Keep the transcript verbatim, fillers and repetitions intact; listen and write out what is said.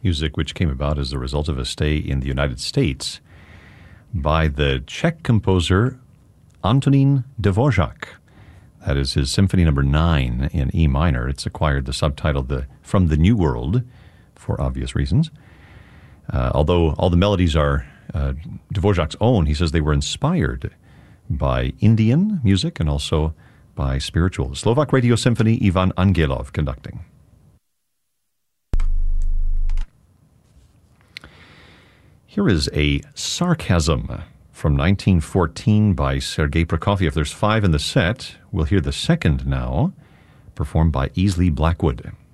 music which came about as a result of a stay in the United States by the Czech composer Antonín Dvořák. That is his Symphony Number Nine in E minor. It's acquired the subtitle "The From the New World" for obvious reasons. Uh, although all the melodies are uh, Dvořák's own, he says they were inspired by Indian music and also by spiritual. Slovak Radio Symphony, Ivan Angelov conducting. Here is a sarcasm from nineteen fourteen by Sergei Prokofiev. There's five in the set. We'll hear the second now, performed by Easley Blackwood.